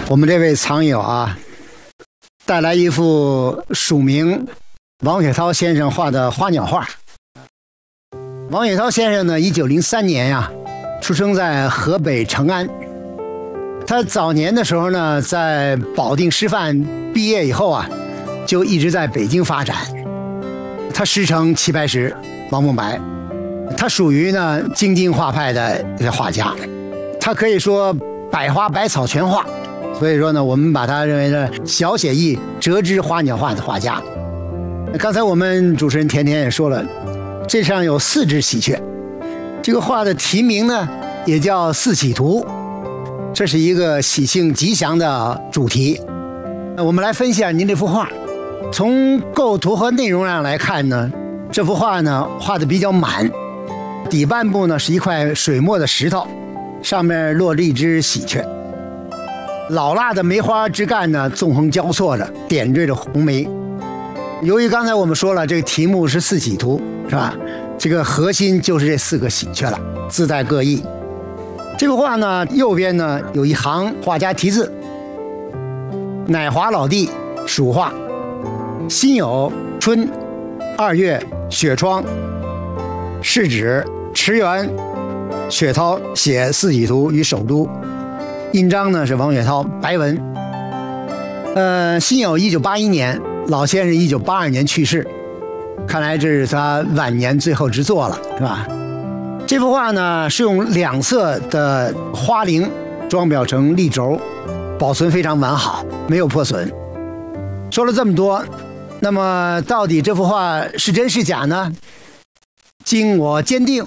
我们这位藏友啊，带来一幅署名王雪涛先生画的花鸟画。王雪涛先生呢，1903年呀，出生在河北成安。他早年的时候呢，在保定师范毕业以后啊，就一直在北京发展。他师承齐白石、王孟白，他属于呢京津画派的画家，他可以说百花百草全画。所以说呢，我们把他认为是小写意折枝花鸟画的画家。刚才我们主持人甜甜也说了，这上有4只喜鹊。这个画的题名呢，也叫《四喜图》，这是一个喜庆吉祥的主题。我们来分析一下您这幅画。从构图和内容上来看呢，这幅画呢画的比较满，底半部呢是一块水墨的石头，上面落着一只喜鹊。老辣的梅花枝干呢，纵横交错着，点缀着红梅。由于刚才我们说了，这个题目是四喜图，是吧？这个核心就是这4个喜鹊了，字带各异。这个画呢，右边呢有一行画家题字：乃华老弟蜀画，辛酉春2月雪窗，是指池原雪涛写四喜图于首都。印章呢是王雪涛，白文。辛酉1981年，老先生1982年去世，看来这是他晚年最后之作了，是吧？这幅画呢是用2色的花翎装裱成立轴，保存非常完好，没有破损。说了这么多，那么到底这幅画是真是假呢？经我鉴定，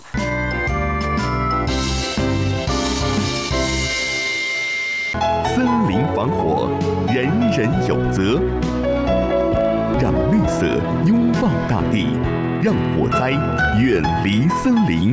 森林防火，人人有责。让绿色拥抱大地，让火灾远离森林。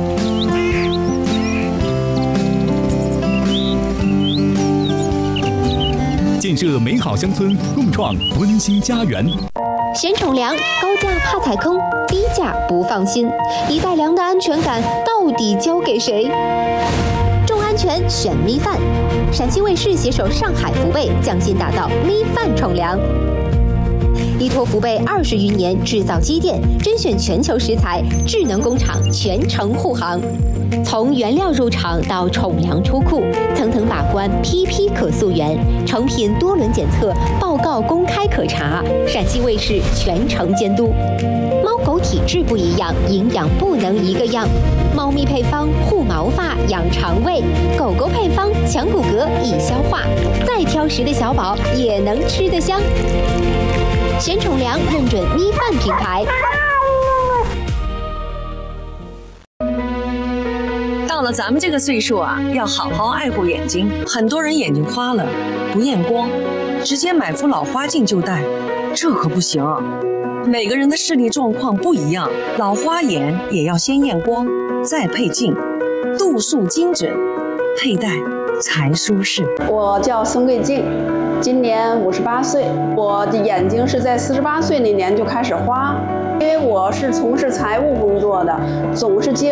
建设美好乡村，共创温馨家园。 选宠粮，高价怕踩坑，低价不放心，一袋粮的安全感到底交给谁？重安全选咪饭，陕西卫视携手上海福贝匠心打造咪饭宠粮。依托福贝20余年制造积淀，甄选全球食材，智能工厂全程护航。从原料入场到宠粮出库，层层把关，批批可溯源，成品多轮检测，报告公开可查。陕西卫视全程监督。猫狗体质不一样，营养不能一个样。猫咪配方护毛发、养肠胃，狗狗配方强骨骼、易消化。再挑食的小宝也能吃得香。选宠粮认准咪饭品牌。 到了咱们这个岁数啊，要好好爱护眼睛。很多人眼睛花了，不验光，直接买副老花镜就戴，这可不行。每个人的视力状况不一样，老花眼也要先验光，再配镜，度数精准，佩戴才舒适。 我叫孙桂静，今年58岁。我的眼睛是在48岁那年就开始花，因为我是从事财务工作的，总是接